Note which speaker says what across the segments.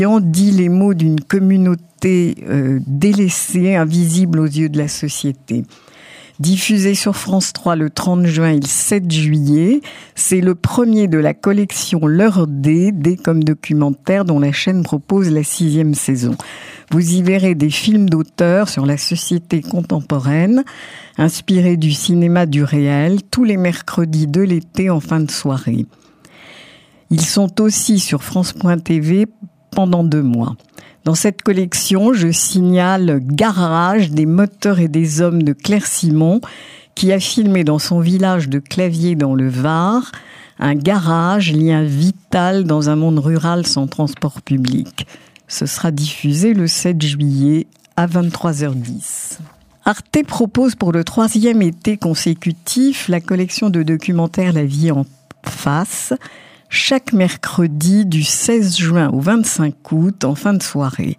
Speaker 1: On dit les mots d'une communauté délaissée, invisible aux yeux de la société. Diffusé sur France 3 le 30 juin et le 7 juillet, c'est le premier de la collection L'Heure D comme documentaire dont la chaîne propose la 6e saison. Vous y verrez des films d'auteur sur la société contemporaine, inspirés du cinéma du réel, tous les mercredis de l'été en fin de soirée. Ils sont aussi sur France.tv pendant 2 mois. Dans cette collection, je signale Garage, des moteurs et des hommes de Claire Simon, qui a filmé dans son village de Claviers dans le Var, un garage, lien vital dans un monde rural sans transport public. Ce sera diffusé le 7 juillet à 23h10. Arte propose pour le 3e été consécutif la collection de documentaires La vie en face, chaque mercredi du 16 juin au 25 août en fin de soirée.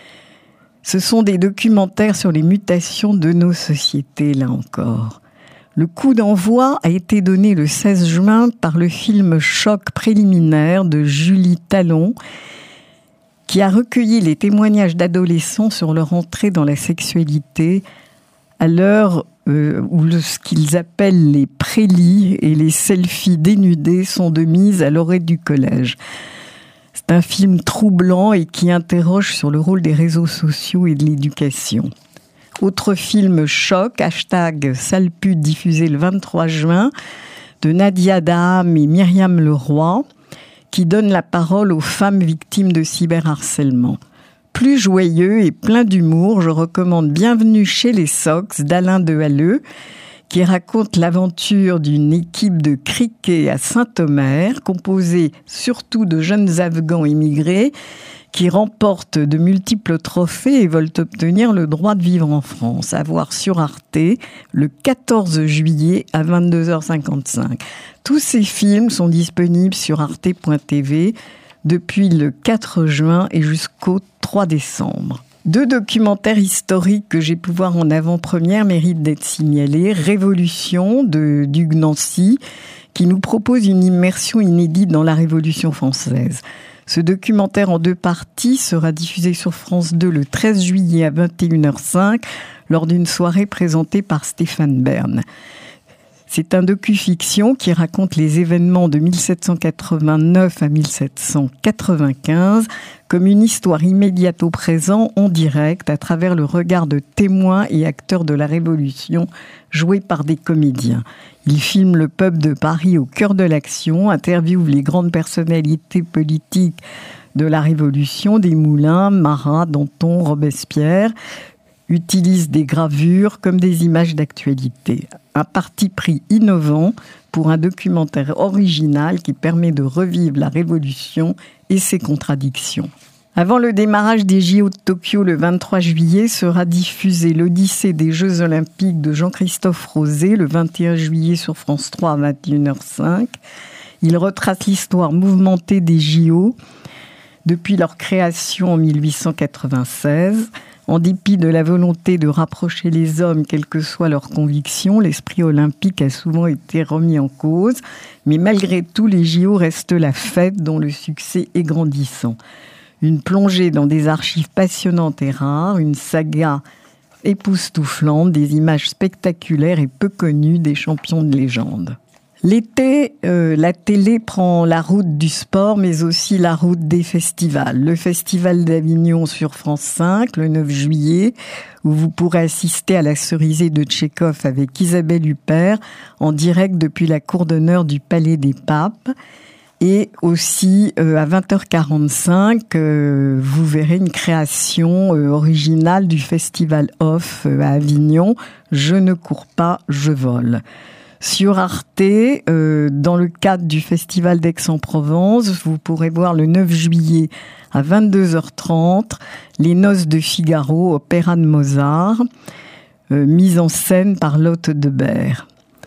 Speaker 1: Ce sont des documentaires sur les mutations de nos sociétés, là encore. Le coup d'envoi a été donné le 16 juin par le film Choc préliminaire de Julie Talon, qui a recueilli les témoignages d'adolescents sur leur entrée dans la sexualité à l'heure où ce qu'ils appellent les prélis et les selfies dénudés sont de mise à l'orée du collège. C'est un film troublant et qui interroge sur le rôle des réseaux sociaux et de l'éducation. Autre film choc, #Salpute, diffusé le 23 juin, de Nadia Daham et Myriam Leroy, qui donne la parole aux femmes victimes de cyberharcèlement. Plus joyeux et plein d'humour, je recommande Bienvenue chez les Sox d'Alain Dehalleux, qui raconte l'aventure d'une équipe de cricket à Saint-Omer, composée surtout de jeunes Afghans immigrés, qui remportent de multiples trophées et veulent obtenir le droit de vivre en France. À voir sur Arte le 14 juillet à 22h55. Tous ces films sont disponibles sur arte.tv depuis le 4 juin et jusqu'au 3 décembre. 2 documentaires historiques que j'ai pu voir en avant-première méritent d'être signalés. Révolution de Hugues Nancy, qui nous propose une immersion inédite dans la Révolution française. Ce documentaire en 2 parties sera diffusé sur France 2 le 13 juillet à 21h05 lors d'une soirée présentée par Stéphane Bern. C'est un docu-fiction qui raconte les événements de 1789 à 1795 comme une histoire immédiate au présent, en direct, à travers le regard de témoins et acteurs de la Révolution, joués par des comédiens. Il filme le peuple de Paris au cœur de l'action, interviewe les grandes personnalités politiques de la Révolution, Desmoulins, Marat, Danton, Robespierre, utilise des gravures comme des images d'actualité. Un parti pris innovant pour un documentaire original qui permet de revivre la Révolution et ses contradictions. Avant le démarrage des JO de Tokyo le 23 juillet, sera diffusé l'Odyssée des Jeux Olympiques de Jean-Christophe Rosé le 21 juillet sur France 3 à 21h05. Il retrace l'histoire mouvementée des JO depuis leur création en 1896. En dépit de la volonté de rapprocher les hommes, quelles que soient leurs convictions, l'esprit olympique a souvent été remis en cause. Mais malgré tout, les JO restent la fête dont le succès est grandissant. Une plongée dans des archives passionnantes et rares, une saga époustouflante, des images spectaculaires et peu connues des champions de légende. L'été, la télé prend la route du sport, mais aussi la route des festivals. Le Festival d'Avignon sur France 5, le 9 juillet, où vous pourrez assister à la Cerisée de Tchekhov avec Isabelle Huppert, en direct depuis la cour d'honneur du Palais des Papes. Et aussi, à 20h45, vous verrez une création originale du Festival Off à Avignon, Je ne cours pas, je vole. Sur Arte, dans le cadre du Festival d'Aix-en-Provence, vous pourrez voir le 9 juillet à 22h30 Les Noces de Figaro, opéra de Mozart, mise en scène par Lotte Debert.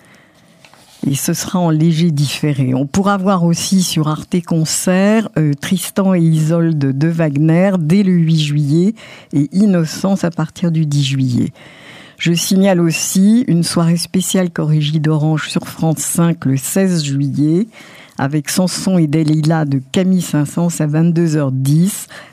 Speaker 1: Et ce sera en léger différé. On pourra voir aussi sur Arte Concert Tristan et Isolde de Wagner dès le 8 juillet et Innocence à partir du 10 juillet. Je signale aussi une soirée spéciale Corrégie d'Orange sur France 5 le 16 juillet avec Samson et Dalila de Camille Saint-Saëns à 22h10